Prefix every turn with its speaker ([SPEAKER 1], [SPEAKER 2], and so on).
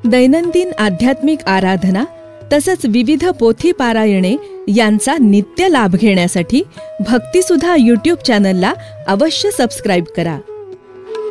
[SPEAKER 1] दैनंदिन आध्यात्मिक आराधना तसंच विविध पोथी पारायणे यांचा नित्य लाभ घेण्यासाठी भक्तिसुधा यूट्यूब चॅनलला अवश्य सबस्क्राईब करा.